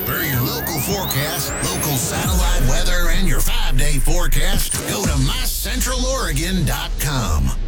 For your local forecast, local satellite weather, and your 5-day forecast, go to MyCentralOregon.com.